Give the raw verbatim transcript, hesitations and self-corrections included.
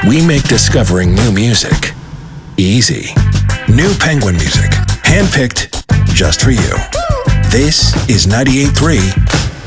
We make discovering new music easy. New Penguin music, handpicked just for you. This is ninety-eight point three